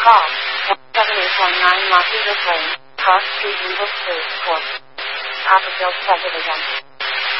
Call 78.9 Los Angeles Lane, Cross Street, Inglewood, Port. Copperfield subdivision.